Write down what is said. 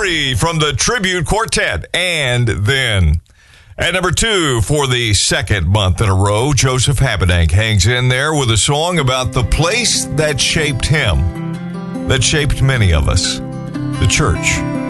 Glory from the Tribute Quartet, And Then. At number 2 for the second month in a row, Joseph Habedank hangs in there with a song about the place that shaped him, that shaped many of us, the church.